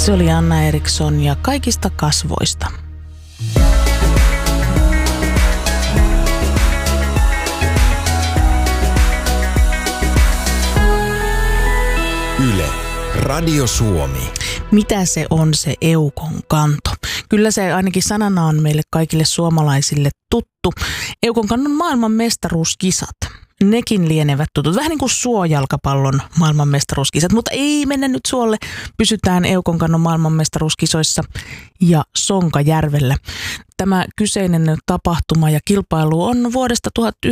Se oli Anna Eriksson ja Kaikista kasvoista. Yle, Radio Suomi. Mitä se on se eukon kanto? Kyllä se ainakin sanana on meille kaikille suomalaisille tuttu. Eukon kannon maailmanmestaruuskisat. Nekin lienevät tutut. Vähän niin kuin suojalkapallon maailmanmestaruuskisat, mutta ei mennä nyt suolle. Pysytään Eukon kannon maailmanmestaruuskisoissa ja Sonkajärvellä. Tämä kyseinen tapahtuma ja kilpailu on vuodesta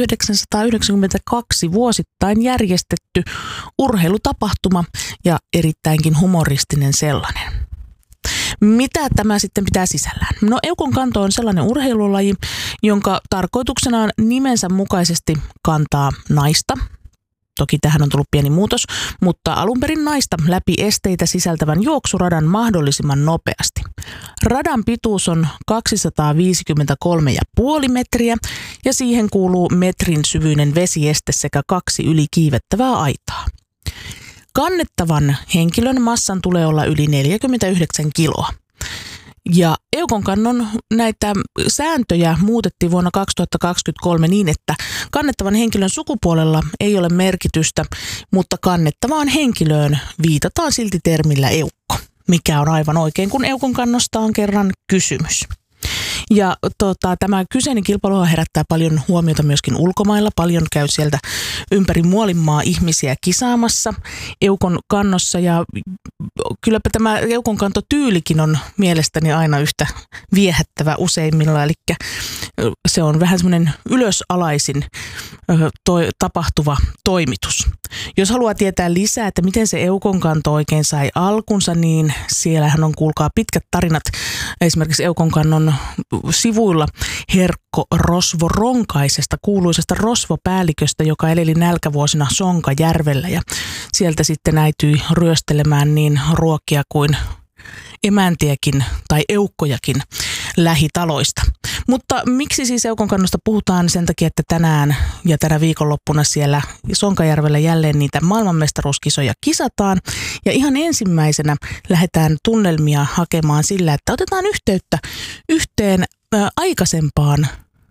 1992 vuosittain järjestetty urheilutapahtuma ja erittäinkin humoristinen sellainen. Mitä tämä sitten pitää sisällään? No, eukon kanto on sellainen urheilulaji, jonka tarkoituksena on nimensä mukaisesti kantaa naista. Toki tähän on tullut pieni muutos, mutta alun perin naista läpi esteitä sisältävän juoksuradan mahdollisimman nopeasti. Radan pituus on 253,5 metriä ja siihen kuuluu metrin syvyinen vesieste sekä 2 ylikiivettävää aitaa. Kannettavan henkilön massan tulee olla yli 49 kiloa. Ja eukon kannon näitä sääntöjä muutettiin vuonna 2023 niin, että kannettavan henkilön sukupuolella ei ole merkitystä, mutta kannettavaan henkilöön viitataan silti termillä eukko, mikä on aivan oikein, kun eukon kannosta on kerran kysymys. Ja tämä kyseinen kilpailu herättää paljon huomiota myöskin ulkomailla. Paljon käy sieltä ympäri muolinmaa ihmisiä kisaamassa eukon kannossa. Ja kylläpä tämä eukon kantotyylikin on mielestäni aina yhtä viehättävä useimmilla. Eli se on vähän semmoinen ylösalaisin tapahtuva toimitus. Jos haluaa tietää lisää, että miten se eukon kanto oikein sai alkunsa, niin siellähän on, kuulkaa, pitkät tarinat esimerkiksi eukon kannon sivuilla Herkko Rosvo Ronkaisesta, kuuluisesta rosvopäälliköstä, joka eleli nälkävuosina Sonkajärvellä ja sieltä sitten äityi ryöstelemään niin ruokia kuin emäntiäkin tai eukkojakin lähitaloista. Mutta miksi siis eukon kannosta puhutaan? Sen takia, että tänään ja tänä viikonloppuna siellä Sonkajärvellä jälleen niitä maailmanmestaruuskisoja kisataan. Ja ihan ensimmäisenä lähdetään tunnelmia hakemaan sillä, että otetaan yhteyttä yhteen aikaisempaan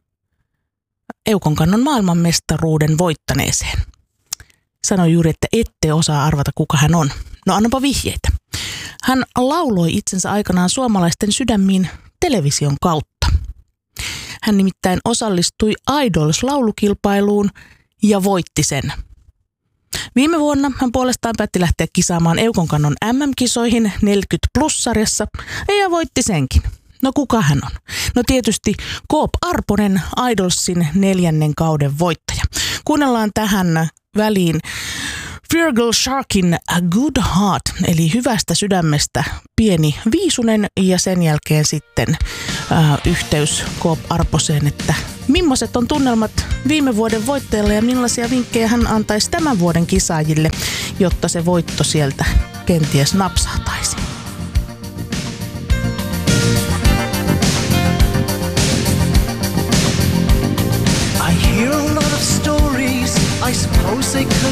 eukon kannon maailmanmestaruuden voittaneeseen. Sanoin juuri, että ette osaa arvata, kuka hän on. No, annapa vihjeitä. Hän lauloi itsensä aikanaan suomalaisten sydämiin television kautta. Hän nimittäin osallistui Idols-laulukilpailuun ja voitti sen. Viime vuonna hän puolestaan päätti lähteä kisaamaan eukon kannon MM-kisoihin 40+-sarjassa ja voitti senkin. No, kuka hän on? No, tietysti Coop Arponen, Idolsin 4. kauden voittaja. Kuunnellaan tähän väliin Virgil Sharkin A Good Heart, eli hyvästä sydämestä pieni viisunen, ja sen jälkeen sitten yhteys Coop Arposeen, että millaiset on tunnelmat viime vuoden voittajalle ja millaisia vinkkejä hän antaisi tämän vuoden kisaajille, jotta se voitto sieltä kenties napsahtaisi. I hear a lot of stories, I suppose they could